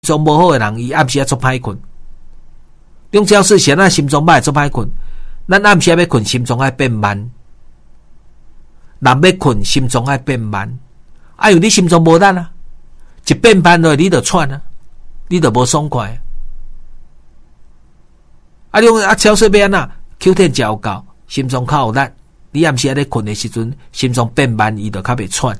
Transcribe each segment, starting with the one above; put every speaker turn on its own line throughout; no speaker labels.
脏无好诶人，伊暗时啊足歹困。中超市是咱心脏歹足歹困，咱暗时要困，心脏爱变慢。人要困，心脏爱变慢。因为你心脏无力啊，一变慢了，你就喘啊，你就无爽快。你讲超市要安怎 ？Q10 食有够，心脏较有力。你暗时啊咧困诶时阵，心脏变慢，伊就较袂喘。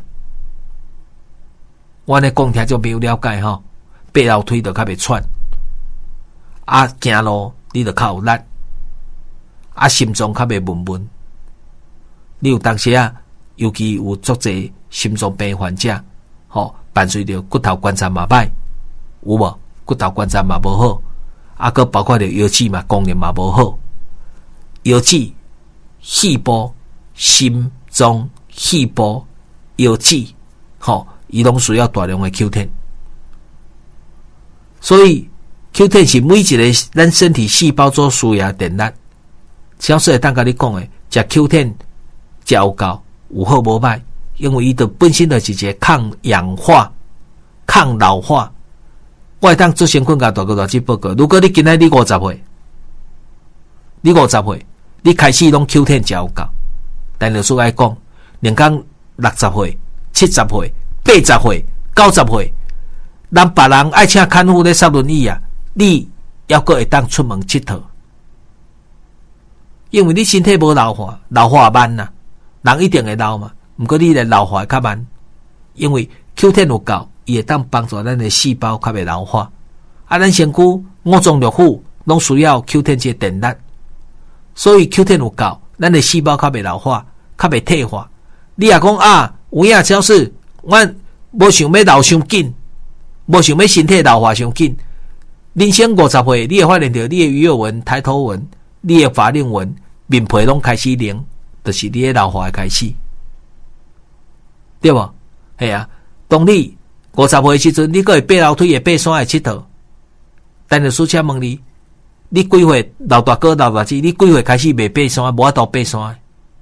我安尼讲听就没有了解吼，爬楼梯就较袂喘。行路你就较有力，心脏较袂闷闷。你有当时啊，尤其有足侪心脏病患者，伴随着骨头关节嘛歹，有无？骨头关节嘛无好，佮包括着腰子嘛功能嘛无好，腰子、肺部、心脏、肺部、腰子，伊拢需要大量的 Q10， 所以 Q10 是每一个咱身体细胞所需要的电力。超市会当甲你讲的，食 Q10 食有够，有好无歹，因为伊的本身就是一个抗氧化、抗老化。我会当做先困甲大哥大姐报告，如果你今仔你50岁，你开始拢 Q10 食有够，但律师爱讲，连讲60岁、70岁、80岁、90岁，咱别人爱请看护咧3轮椅啊，你还阁会当出门佚佗，因为你身体无老化，老化慢啊，人一定会老嘛，不过你的老化较慢，因为 Q10 有够，伊会当帮助咱的细胞较袂老化。咱身躯五脏六腑拢需要 Q10 这电力，所以 Q10 有够，咱的细胞较袂老化，较袂退化。你也讲有影超市，我无想要老伤紧，无想要身体老化伤紧。人生50岁，你会发现到你的鱼尾纹、抬头纹、你的法令纹、面皮拢开始灵，就是你的老化的开始，对无？系啊，当你50岁时阵，你阁会爬楼梯、会爬山、会佚佗。但是，请问你，你几岁老大哥、老大姐？你几岁开始袂爬山？无法度爬山？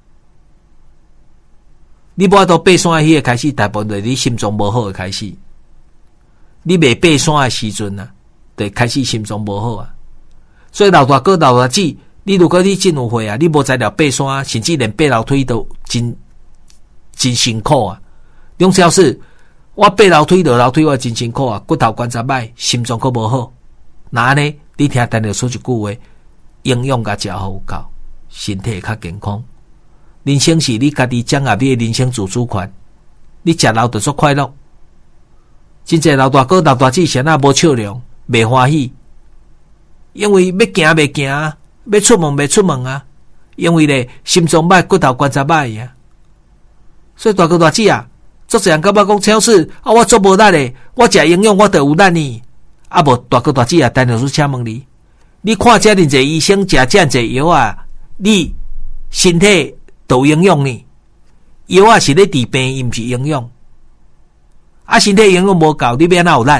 你无法度爬山迄个开始，大部分就是你心脏无好的开始。你袂爬山的时阵啊，就开始心脏无好啊。所以老大哥、老大姐，你如果你真有岁啊，你无材料爬山，甚至连爬楼梯都真辛苦啊。中超市，我爬楼梯、落楼梯，我真辛苦啊，骨头关节歹，心脏阁无好。那安尼，你听陈律师一句话，营养甲食好有够，身体较健康。人生是你家己掌握你的人生自主权，你食老就足快乐。真侪老大哥、老大姐谁那无笑容，袂欢喜，因为要行袂行啊，要出门袂出门啊，因为咧心脏歹、骨头关节歹啊。所以大哥大姐啊，足侪人感觉讲超市我做无力咧，我食营养我就有力呢。无大哥大姐啊，陈律师请问你，你看遮尔侪医生，食遮尔侪药啊，你身体都有营养呢？药啊是咧治病，伊毋是营养。身体营养无够，你要哪有力？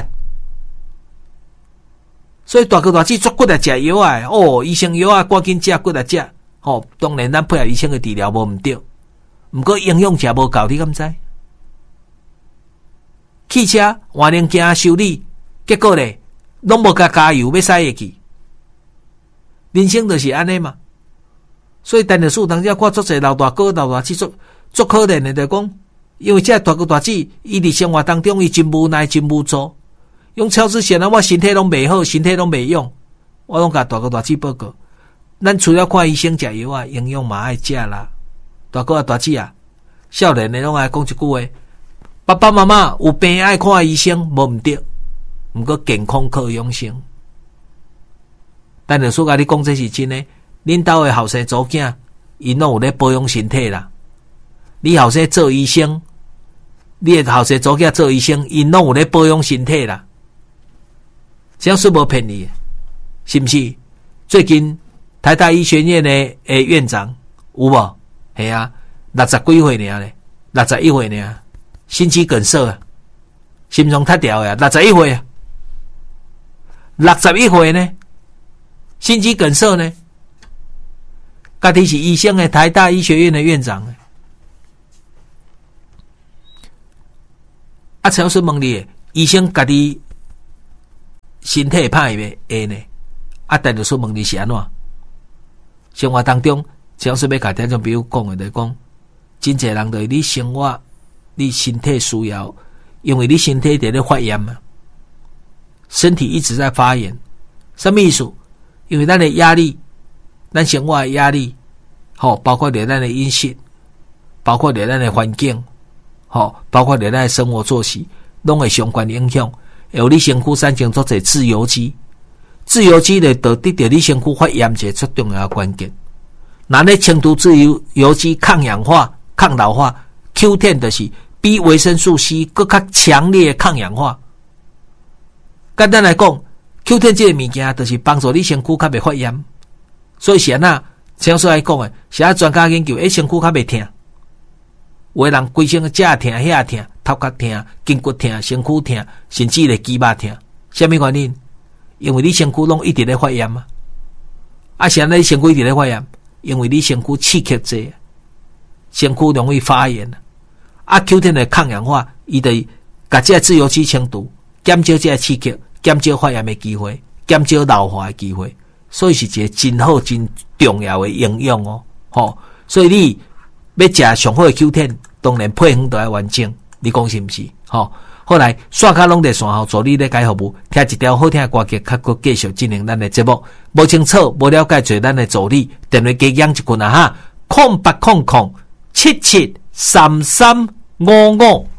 所以大哥大姐做骨来食药啊，医生药啊，赶紧食骨来食。当然咱配合医生的治疗无毋对，毋过营养食无够，你敢知？汽车换零件修理，结果咧。拢无加油要驶会去，人生就是安尼嘛。所以陈律师当时看足侪老大哥、老大姐足可怜的，就讲，因为这大哥大姐，伊伫生活当中伊真无奈、真无助。用超市显然我身体拢袂好，身体拢袂用，我拢甲大哥大姐报告，咱除了看医生食药啊，营养嘛爱食啦。大哥大姐啊，少年的拢爱讲一句话：爸爸妈妈有病爱看医生，无毋对。毋过健康靠养生，但律师甲你讲这是真的。恁兜的后生祖囝，因拢有咧保养身体啦。你后生做医生，你的后生祖囝做医生，因拢有咧保养身体啦。这样是无骗你，是毋是？最近台大医学院的院长有无？系啊，60几岁尔咧，61岁尔，心肌梗塞啊，心脏塌掉呀，61岁啊。61岁呢，心肌梗塞呢，家己是医生的台大医学院的院长。超市问你，医生家己身体歹会呢？啊，但就说问题是安怎？生活当中，像说要甲听众朋友讲的，就是讲，真侪人对你生活，你身体需要，因为你身体在咧发炎嘛，身体一直在发炎，什么意思？因为咱的压力，咱生活的压力，包括咱的饮食，包括咱的环境，包括咱的生活作息，拢会相关影响，有你身躯产生做者自由基。自由基咧，导致着你身躯发炎一个最重要的关键。那咧清除自由基抗氧化、抗老化 ，Q10 就是比维生素 C 更较强烈的抗氧化。简单来讲 ，Q10 这个物件就是帮助你身躯较袂发炎。所以是安那，像说来讲诶，是啊专家研究，身躯较袂痛。有的人规身这痛、遐痛、头壳痛、筋骨痛、身躯痛，甚至咧肌肉痛，什么原因？因为你身躯拢一直咧发炎嘛，是安尼身躯一直咧发炎，因为你身躯刺激济，身躯容易发炎。Q10 的抗氧化，伊就甲这自由基清除，减少这刺激，减少发炎的机会，减少老化的机会，所以是一个真好、真重要的营养哦。所以你要食上好的 Q10，当然配方都要完整，你讲是毋是？后来线卡拢在线后助你咧解服务，听一条好听的歌曲，较搁继续进行咱的节目。无清楚、无了解做咱的助理，电话加养一群啊哈，0800773355。